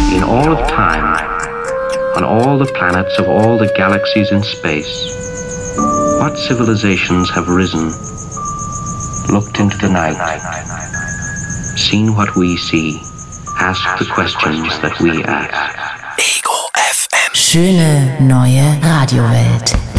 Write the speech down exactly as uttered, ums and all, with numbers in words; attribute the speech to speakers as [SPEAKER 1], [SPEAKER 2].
[SPEAKER 1] In all of time, on all the planets of all the galaxies in space, what civilizations have risen, looked into the night, seen what we see, asked the questions that we ask?
[SPEAKER 2] Ego F M.
[SPEAKER 3] Schöne neue Radiowelt.